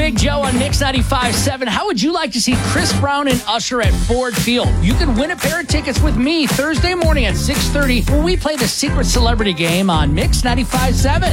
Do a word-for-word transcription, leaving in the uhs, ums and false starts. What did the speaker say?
Big Joe on Mix ninety-five point seven. How would you like to see Chris Brown and Usher at Ford Field? You could win a pair of tickets with me Thursday morning at six thirty when we play the Secret Celebrity Game on Mix ninety-five point seven.